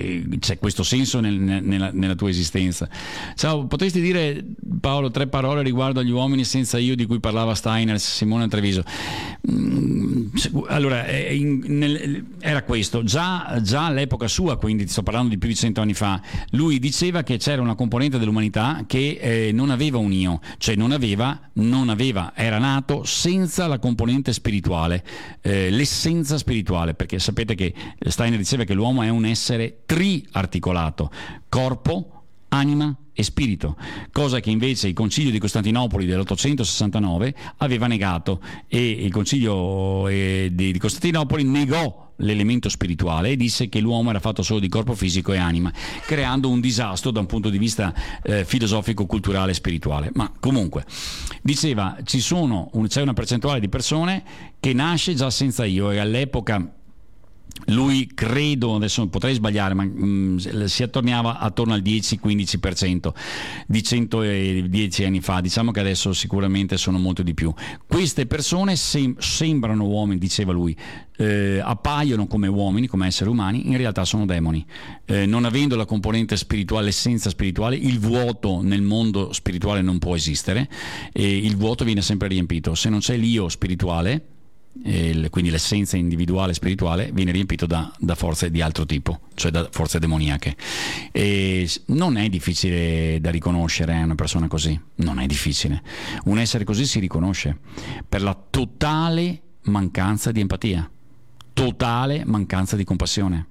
c'è questo senso nella tua esistenza. Ciao, potresti dire, Paolo, 3 parole riguardo agli uomini senza io di cui parlava Steiner, Simone Treviso? Allora, era questo, già all'epoca sua, quindi ti sto parlando di più di 100 anni fa, lui diceva che c'era una componente dell'umanità che non aveva un io, cioè non aveva, era nato senza la componente spirituale, l'essenza spirituale, perché sapete che Steiner diceva che l'uomo è un essere triarticolato, corpo, anima e spirito, cosa che invece il Concilio di Costantinopoli dell'869 aveva negato, e il Concilio di Costantinopoli negò l'elemento spirituale e disse che l'uomo era fatto solo di corpo fisico e anima, creando un disastro da un punto di vista filosofico, culturale e spirituale. Ma comunque diceva c'è una percentuale di persone che nasce già senza io, e all'epoca lui, credo, adesso potrei sbagliare, ma si attorniava attorno al 10-15% di 110 anni fa. Diciamo che adesso sicuramente sono molto di più. Queste persone sembrano uomini, diceva lui, appaiono come uomini, come esseri umani, in realtà sono demoni, non avendo la componente spirituale, l'essenza spirituale. Il vuoto nel mondo spirituale non può esistere, e il vuoto viene sempre riempito. Se non c'è l'io spirituale, quindi l'essenza individuale spirituale, viene riempito da forze di altro tipo, cioè da forze demoniache. E non è difficile da riconoscere una persona così, non è difficile. Un essere così si riconosce per la totale mancanza di empatia, totale mancanza di compassione,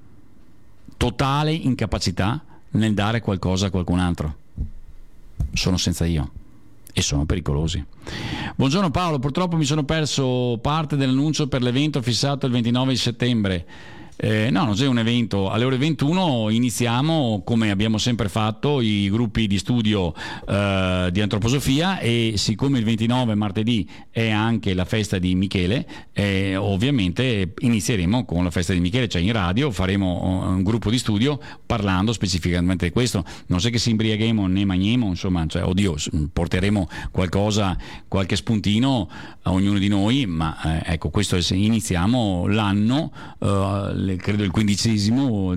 totale incapacità nel dare qualcosa a qualcun altro. Sono senza io e sono pericolosi. Buongiorno Paolo, purtroppo mi sono perso parte dell'annuncio per l'evento fissato il 29 di settembre. No, non c'è un evento. Alle ore 21 iniziamo, come abbiamo sempre fatto, i gruppi di studio di antroposofia, e siccome il 29 martedì è anche la festa di Michele, ovviamente inizieremo con la festa di Michele, cioè in radio faremo un gruppo di studio parlando specificamente di questo. Non è che si imbriaghiamo né maniemo, insomma, cioè, porteremo qualcosa, qualche spuntino a ognuno di noi, ma ecco, questo iniziamo l'anno, credo il 15°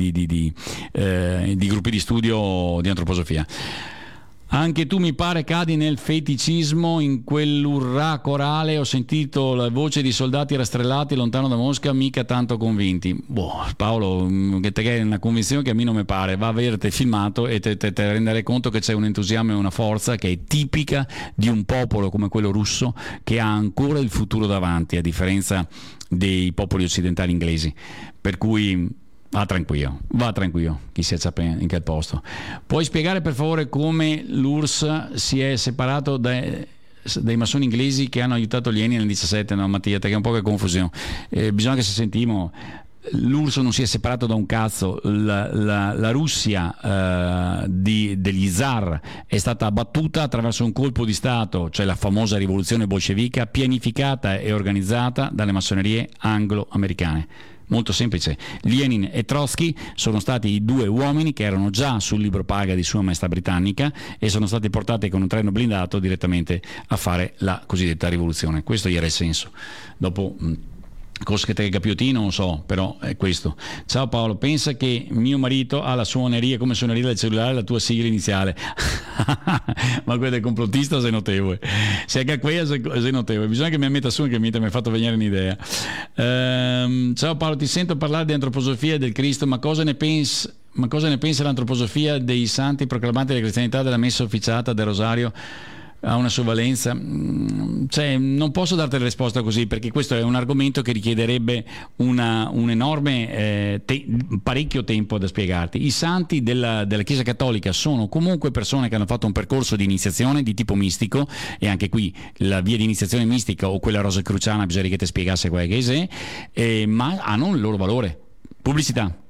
di gruppi di studio di antroposofia. Anche tu, mi pare, cadi nel feticismo, in quell'urrà corale. Ho sentito la voce di soldati rastrellati lontano da Mosca, mica tanto convinti. Paolo, che te è una convinzione che a me non mi pare. Va a vederti filmato e te renderai conto che c'è un entusiasmo e una forza che è tipica di un popolo come quello russo, che ha ancora il futuro davanti, a differenza dei popoli occidentali inglesi. Per cui va tranquillo, chi si acciappa in quel posto. Puoi spiegare per favore come l'URSS si è separato dai massoni inglesi che hanno aiutato gli Eni nel 17? No, Mattia, perché è un po' che confusione. Bisogna che se sentimo. L'URSS non si è separato da un cazzo. La Russia degli zar è stata abbattuta attraverso un colpo di stato, cioè la famosa rivoluzione bolscevica, pianificata e organizzata dalle massonerie anglo-americane. Molto semplice. Lenin e Trotsky sono stati i 2 uomini che erano già sul libro paga di Sua Maestà Britannica e sono stati portati con un treno blindato direttamente a fare la cosiddetta rivoluzione. Questo era il senso. Dopo cosa che te capioti non so, però è questo. Ciao Paolo, pensa che mio marito ha la suoneria come suoneria del cellulare la tua sigla iniziale. Ma quello è complottista, sei notevole. Se anche qui sei notevole, bisogna che mi metta su, che mi hai fatto venire un'idea. Ciao Paolo, ti sento parlare di antroposofia e del Cristo, ma cosa ne pensi l'antroposofia dei santi proclamati della cristianità, della messa officiata, del rosario? Ha una sua valenza? Cioè, non posso darti la risposta così, perché questo è un argomento che richiederebbe un enorme parecchio tempo da spiegarti. I santi della Chiesa Cattolica sono comunque persone che hanno fatto un percorso di iniziazione di tipo mistico, e anche qui la via di iniziazione mistica o quella rosacruciana bisogna che ti spiegasse quella che è, ma hanno il loro valore. Pubblicità.